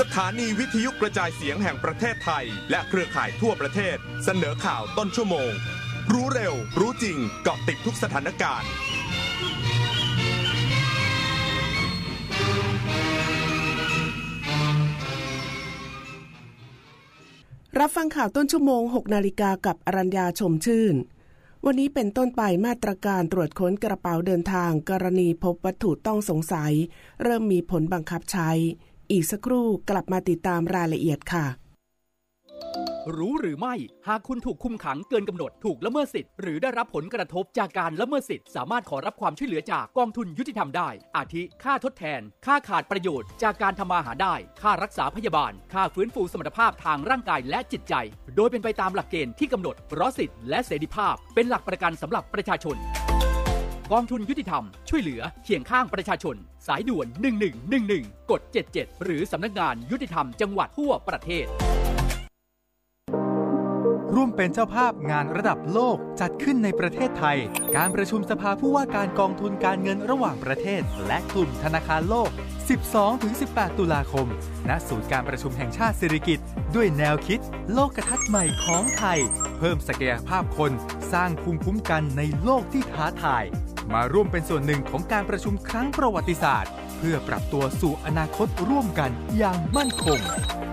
สถานีวิทยุกระจายเสียงแห่งประเทศไทยและเครือข่ายทั่วประเทศเสนอข่าวต้นชั่วโมงรู้เร็วรู้จริงเกาะติดทุกสถานการณ์รับฟังข่าวต้นชั่วโมง 6 นาฬิกากับอรัญญาชมชื่นวันนี้เป็นต้นไปมาตรการตรวจค้นกระเป๋าเดินทางกรณีพบวัตถุต้องสงสัยเริ่มมีผลบังคับใช้อีกสักครู่กลับมาติดตามรายละเอียดค่ะรู้หรือไม่หากคุณถูกคุมขังเกินกำหนดถูกละเมิดสิทธิ์หรือได้รับผลกระทบจากการละเมิดสิทธิ์สามารถขอรับความช่วยเหลือจากกองทุนยุติธรรมได้อาทิค่าทดแทนค่าขาดประโยชน์จากการทำมาหาได้ค่ารักษาพยาบาลค่าฟื้นฟูสมรรถภาพทางร่างกายและจิตใจโดยเป็นไปตามหลักเกณฑ์ที่กำหนดเพราะสิทธิและเสรีภาพเป็นหลักประกันสำหรับประชาชนกองทุนยุติธรรมช่วยเหลือเคียงข้างประชาชนสายด่วน1111กด77หรือสำนักงานยุติธรรมจังหวัดทั่วประเทศร่วมเป็นเจ้าภาพงานระดับโลกจัดขึ้นในประเทศไทยการประชุมสภาผู้ว่าการกองทุนการเงินระหว่างประเทศและกลุ่มธนาคารโลก 12-18 ตุลาคมณศูนย์การประชุมแห่งชาติสิริกิติ์ด้วยแนวคิดโลกทัศน์ใหม่ของไทยเพิ่มศักยภาพคนสร้างภูมิคุ้มกันในโลกที่ท้าทายมาร่วมเป็นส่วนหนึ่งของการประชุมครั้งประวัติศาสตร์เพื่อปรับตัวสู่อนาคตร่วมกันอย่างมั่นคง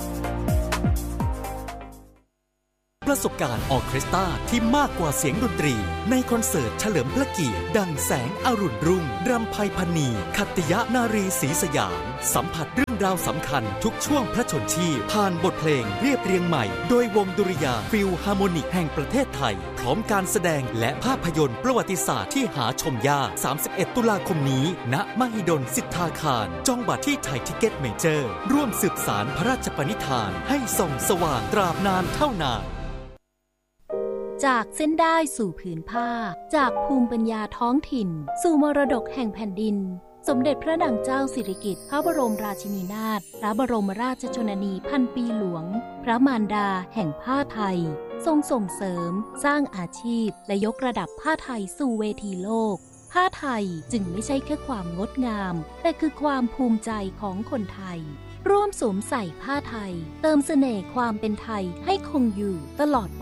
ประสบการณ์ออเคสตราที่มากกว่าเสียงดนตรีในคอนเสิร์ตเฉลิมพระเกียรติดังแสงอรุณรุ่งรำไพพรรณีขัตติยนารีศรีสยามสัมผัสเรื่องราวสำคัญทุกช่วงพระชนชีพผ่านบทเพลงเรียบเรียงใหม่โดยวงดุริยางค์ฟิลฮาร์โมนิกแห่งประเทศไทยพร้อมการแสดงและภาพยนตร์ประวัติศาสตร์ที่หาชมยาก31 ตุลาคมนี้ณมหิดลสิทธาคารจองบัตรที่ไทยทิเก็ตเมเจอร์ร่วมสืบสานพระราชปณิธานให้ส่องสว่างตราบนานเท่านานจากเส้นได้สู่ผืนผ้าจากภูมิปัญญาท้องถิ่นสู่มรดกแห่งแผ่นดินสมเด็จพระนางเจ้าสิริกิติ์พระบรมราชินีนาถพระบรมราชชนนีพันปีหลวงพระมารดาแห่งผ้าไทยทรงส่งเสริมสร้างอาชีพและยกระดับผ้าไทยสู่เวทีโลกผ้าไทยจึงไม่ใช่แค่ความงดงามแต่คือความภูมิใจของคนไทยร่วมสวมใส่ผ้าไทยเติมเสน่ห์ความเป็นไทยให้คงอยู่ตลอดไป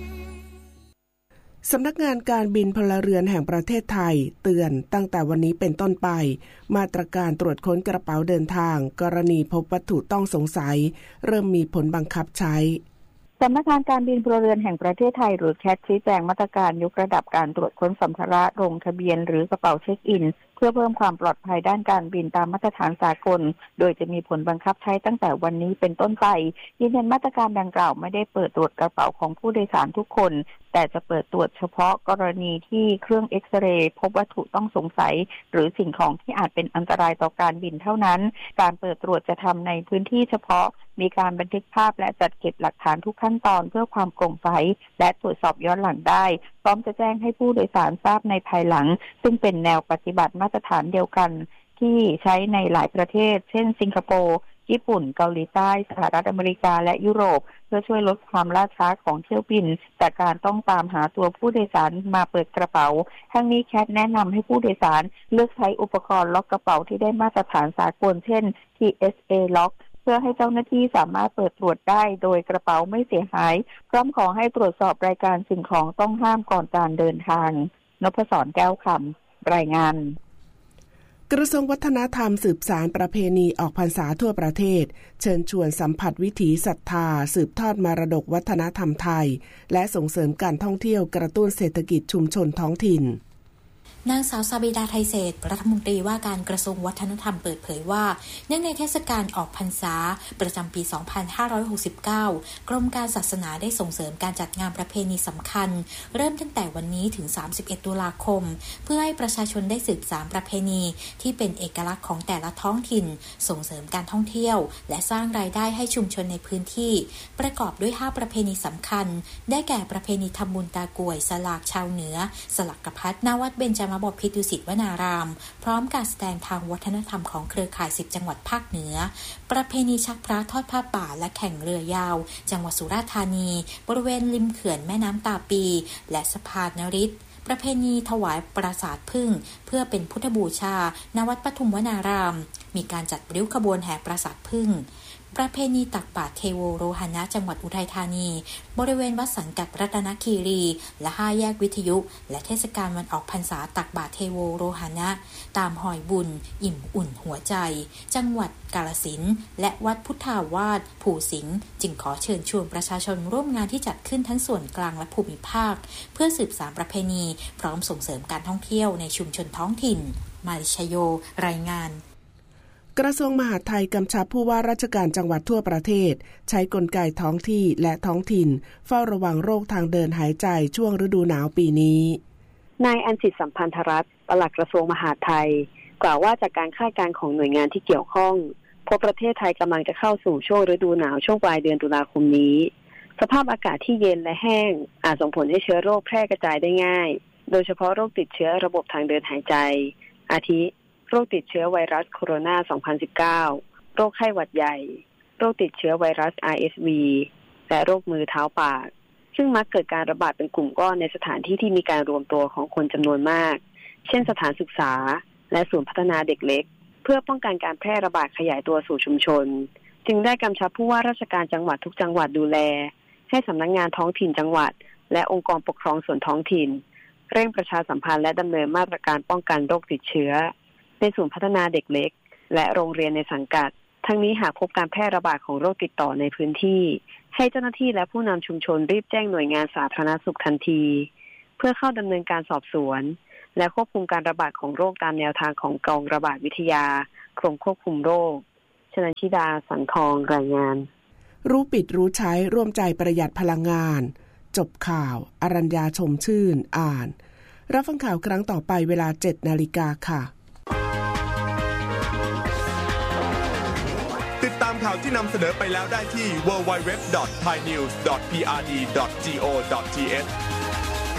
สำนักงานการบินพลเรือนแห่งประเทศไทยเตือนตั้งแต่วันนี้เป็นต้นไปมาตรการตรวจค้นกระเป๋าเดินทางกรณีพบวัตถุต้องสงสัยเริ่มมีผลบังคับใช้สำนักงานการบินพลเรือนแห่งประเทศไทยหรือแคทชี้แจงมาตรการยกระดับการตรวจค้นสัมภาระลงทะเบียนหรือกระเป๋าเช็คอินเพื่อเพิ่มความปลอดภัยด้านการบินตามมาตรฐานสากลโดยจะมีผลบังคับใช้ตั้งแต่วันนี้เป็นต้นไปยืนยันมาตรการดังกล่าวไม่ได้เปิดตรวจกระเป๋าของผู้โดยสารทุกคนแต่จะเปิดตรวจเฉพาะกรณีที่เครื่องเอ็กซเรย์พบวัตถุต้องสงสัยหรือสิ่งของที่อาจเป็นอันตรายต่อการบินเท่านั้นการเปิดตรวจจะทำในพื้นที่เฉพาะมีการบันทึกภาพและจัดเก็บหลักฐานทุกขั้นตอนเพื่อความโปร่งใสและตรวจสอบย้อนหลังได้พร้อมจะแจ้งให้ผู้โดยสารทราบในภายหลังซึ่งเป็นแนวปฏิบัติมาตรฐานเดียวกันที่ใช้ในหลายประเทศเช่นสิงคโปร์ญี่ปุ่นเกาหลีใต้สหรัฐอเมริกาและยุโรปเพื่อช่วยลดความล่าช้าของเที่ยวบินแต่การต้องตามหาตัวผู้โดยสารมาเปิดกระเป๋าทั้งนี้แคทแนะนำให้ผู้โดยสารเลือกใช้อุปกรณ์ล็อกกระเป๋าที่ได้มาตรฐานสากลเช่น TSA Lock เพื่อให้เจ้าหน้าที่สามารถเปิดตรวจได้โดยกระเป๋าไม่เสียหายพร้อมขอให้ตรวจสอบรายการสิ่งของต้องห้ามก่อนการเดินทางนพศรแก้วคำรายงานกระทรวงวัฒนธรรมสืบสานประเพณีออกพรรษาทั่วประเทศเชิญชวนสัมผัสวิถีศรัทธาสืบทอดมรดกวัฒนธรรมไทยและส่งเสริมการท่องเที่ยวกระตุ้นเศรษฐกิจชุมชนท้องถิ่นนางสาวซาบิดาไทยเศรษฐ์รัฐมนตรีว่าการกระทรวงวัฒนธรรมเปิดเผยว่าเนื่องในเทศกาลออกพรรษาประจำปี 2569 กรมการศาสนาได้ส่งเสริมการจัดงานประเพณีสำคัญเริ่มตั้งแต่วันนี้ถึง 31 ตุลาคมเพื่อให้ประชาชนได้สืบสานประเพณีที่เป็นเอกลักษณ์ของแต่ละท้องถิ่นส่งเสริมการท่องเที่ยวและสร้างรายได้ให้ชุมชนในพื้นที่ประกอบด้วย 5 ประเพณีสำคัญได้แก่ประเพณีทำบุญตากวยสลากชาวเหนือสลักกพัดณวัดเบญจมบพิตรดุสิตวนารามพร้อมการแสดงทางวัฒนธรรมของเครือข่าย10จังหวัดภาคเหนือประเพณีชักพระทอดผ้าป่าและแข่งเรือยาวจังหวัดสุราษฎร์ธานีบริเวณริมเขื่อนแม่น้ำตาปีและสะพานนฤทธิ์ประเพณีถวายปราสาทผึ้งเพื่อเป็นพุทธบูชาณวัดปทุมวนารามมีการจัดริ้วขบวนแห่ปราสาทผึ้งประเพณีตักบาตรเทโวโรหณะจังหวัดอุทัยธานีบริเวณวัดสังกัดรัตนคีรีและ5แยกวิทยุและเทศกาลวันออกพรรษาตักบาตรเทโวโรหณะตามหอยบุญอิ่มอุ่นหัวใจจังหวัดกาฬสินธุ์และวัดพุทธาวาสภูสิงห์จึงขอเชิญชวนประชาชนร่วมงานที่จัดขึ้นทั้งส่วนกลางและภูมิภาคเพื่อสืบสานประเพณีพร้อมส่งเสริมการท่องเที่ยวในชุมชนท้องถิ่นมาริชโยรายงานกระทรวงมหาดไทยกำชับผู้ว่าราชการจังหวัดทั่วประเทศใช้กลไกท้องที่และท้องถิ่นเฝ้าระวังโรคทางเดินหายใจช่วงฤดูหนาวปีนี้นายอัญชิตสัมพันธรัตน์ปลัดกระทรวงมหาดไทยกล่าวว่าจากการคาดการณ์ของหน่วยงานที่เกี่ยวข้องพบประเทศไทยกำลังจะเข้าสู่ช่วงฤดูหนาวช่วงปลายเดือนตุลาคมนี้สภาพอากาศที่เย็นและแห้งอาจส่งผลให้เชื้อโรคแพร่กระจายได้ง่ายโดยเฉพาะโรคติดเชื้อระบบทางเดินหายใจอาทิโรคติดเชื้อไวรัสโคโรนา 2019 โรคไข้หวัดใหญ่โรคติดเชื้อไวรัส RSV และโรคมือเท้าปากซึ่งมักเกิดการระบาดเป็นกลุ่มก้อนในสถานที่ที่มีการรวมตัวของคนจำนวนมากเช่นสถานศึกษาและศูนย์พัฒนาเด็กเล็กเพื่อป้องกันการแพร่ระบาดขยายตัวสู่ชุมชนจึงได้กำชับผู้ว่าราชการจังหวัดทุกจังหวัดดูแลให้สำนักงานท้องถิ่นจังหวัดและองค์กรปกครองส่วนท้องถิ่นเร่งประชาสัมพันธ์และดำเนินมาตรการป้องกันโรคติดเชื้อในศูนย์พัฒนาเด็กเล็กและโรงเรียนในสังกัดทั้งนี้หากพบการแพร่ระบาดของโรคติดต่อในพื้นที่ให้เจ้าหน้าที่และผู้นำชุมชนรีบแจ้งหน่วยงานสาธารณสุขทันทีเพื่อเข้าดำเนินการสอบสวนและควบคุมการระบาดของโรคตามแนวทางของกองระบาดวิทยากรมควบคุมโรคชนันชิดาสังทองรายงานรู้ปิดรู้ใช้ร่วมใจประหยัดพลังงานจบข่าวอรัญญาชมชื่นอ่านรับฟังข่าวครั้งต่อไปเวลา 7 นาฬิกาค่ะติดตามข่าวที่นำเสนอไปแล้วได้ที่ www.thainews.prd.go.th